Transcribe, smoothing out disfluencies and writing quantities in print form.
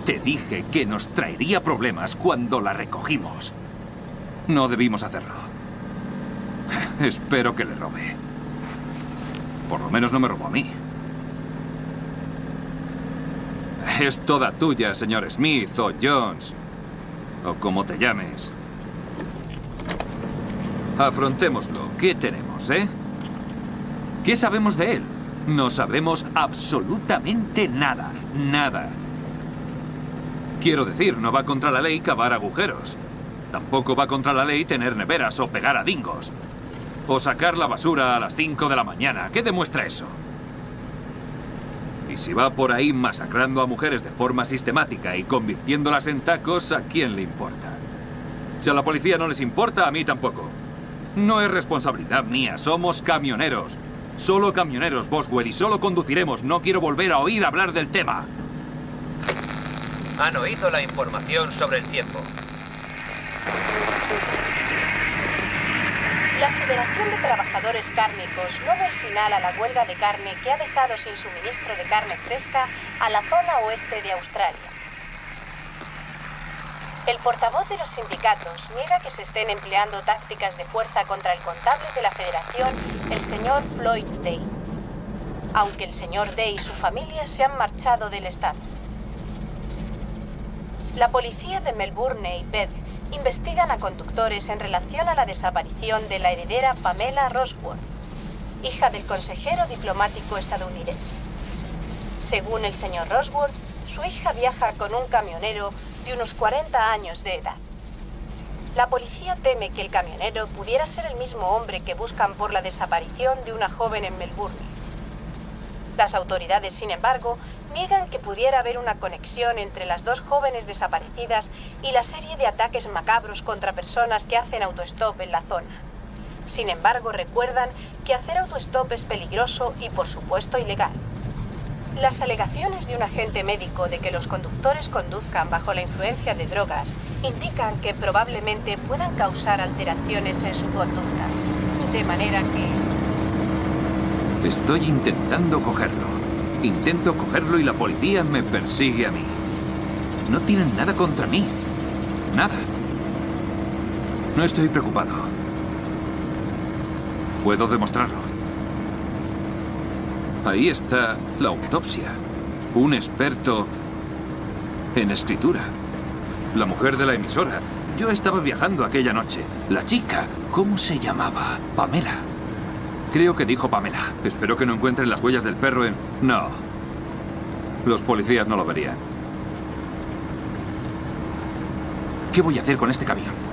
Te dije que nos traería problemas cuando la recogimos. No debimos hacerlo. Espero que le robe. Por lo menos no me robó a mí. Es toda tuya, señor Smith o Jones, o como te llames. Afrontémoslo. ¿Qué tenemos, ¿Qué sabemos de él? No sabemos absolutamente nada. Nada. Quiero decir, no va contra la ley cavar agujeros. Tampoco va contra la ley tener neveras o pegar a dingos. O sacar la basura a las 5 de la mañana. ¿Qué demuestra eso? Y si va por ahí masacrando a mujeres de forma sistemática y convirtiéndolas en tacos, ¿a quién le importa? Si a la policía no les importa, a mí tampoco. No es responsabilidad mía, somos camioneros. Solo camioneros, Boswell, y solo conduciremos. No quiero volver a oír hablar del tema. Han oído la información sobre el tiempo. La Federación de Trabajadores Cárnicos no ve el final a la huelga de carne que ha dejado sin suministro de carne fresca a la zona oeste de Australia. El portavoz de los sindicatos niega que se estén empleando tácticas de fuerza contra el contable de la Federación, el señor Floyd Day, aunque el señor Day y su familia se han marchado del estado. La policía de Melbourne y Perth investigan a conductores en relación a la desaparición de la heredera Pamela Rosworth, hija del consejero diplomático estadounidense. Según el señor Rosworth, su hija viaja con un camionero de unos 40 años de edad. La policía teme que el camionero pudiera ser el mismo hombre que buscan por la desaparición de una joven en Melbourne. Las autoridades, sin embargo, niegan que pudiera haber una conexión entre las dos jóvenes desaparecidas y la serie de ataques macabros contra personas que hacen autostop en la zona. Sin embargo, recuerdan que hacer autostop es peligroso y, por supuesto, ilegal. Las alegaciones de un agente médico de que los conductores conduzcan bajo la influencia de drogas indican que probablemente puedan causar alteraciones en su conducta, de manera que... Estoy intentando cogerlo. Intento cogerlo y la policía me persigue a mí. No tienen nada contra mí. Nada. No estoy preocupado. Puedo demostrarlo. Ahí está la autopsia. Un experto en escritura. La mujer de la emisora. Yo estaba viajando aquella noche. La chica, ¿cómo se llamaba? Pamela. Creo que dijo Pamela. Espero que no encuentren las huellas del perro en... No. Los policías no lo verían. ¿Qué voy a hacer con este camión?